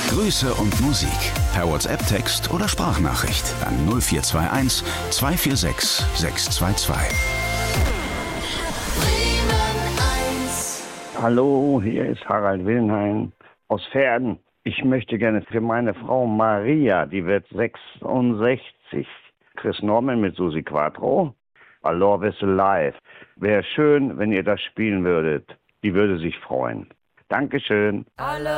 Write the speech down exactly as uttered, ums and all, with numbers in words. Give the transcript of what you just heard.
Grüße und Musik per WhatsApp-Text oder Sprachnachricht an null vier zwei eins, zwei vier sechs, sechs zwei zwei. Hallo, hier ist Harald Willenhain aus Verden. Ich möchte gerne für meine Frau Maria, die wird sechsundsechzig, Chris Norman mit Susi Quattro, I Love Is Alive. Wäre schön, wenn ihr das spielen würdet. Die würde sich freuen. Dankeschön.